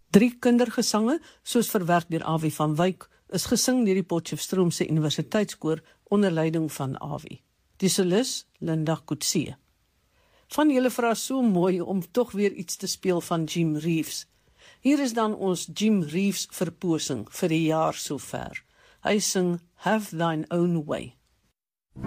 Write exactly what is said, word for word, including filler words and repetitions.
Drie kindergesange, soos verwerk deur Awie van Wyk, is gesing deur die Potchefstroomse Universiteitskoor onder leiding van Awie. Die solis, Linda Coetzee. Van julle vra so mooi om tog weer iets te speel van Jim Reeves. Hier is dan ons Jim Reeves verposing vir die jaar sover. Hy sing Have Thine Own Way.